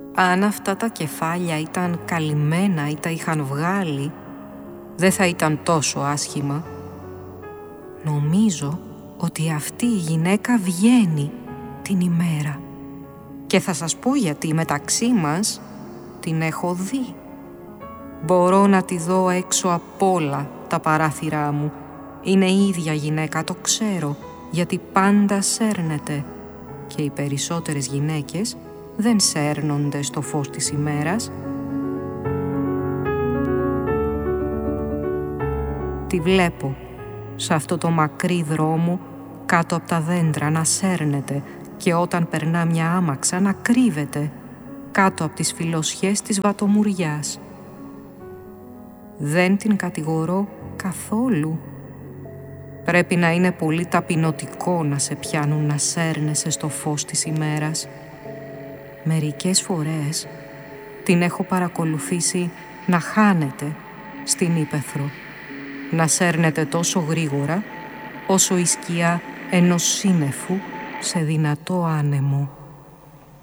Αν αυτά τα κεφάλια ήταν καλυμμένα ή τα είχαν βγάλει, δεν θα ήταν τόσο άσχημα. Νομίζω ότι αυτή η γυναίκα βγαίνει την ημέρα. Και θα σας πω γιατί μεταξύ μας την έχω δει. Μπορώ να τη δω έξω από όλα τα παράθυρά μου. Είναι η ίδια γυναίκα, το ξέρω, γιατί πάντα σέρνεται. Και οι περισσότερες γυναίκες δεν σέρνονται στο φως της ημέρας. Τη βλέπω σε αυτό το μακρύ δρόμο κάτω από τα δέντρα να σέρνεται και όταν περνά μια άμαξα να κρύβεται κάτω από τις φιλοσιές της βατομουριάς. Δεν την κατηγορώ καθόλου. Πρέπει να είναι πολύ ταπεινωτικό να σε πιάνουν να σέρνεσαι στο φως της ημέρας. Μερικές φορές την έχω παρακολουθήσει να χάνεται στην ύπαιθρο, να σέρνεται τόσο γρήγορα όσο η σκιά ενός σύννεφου σε δυνατό άνεμο.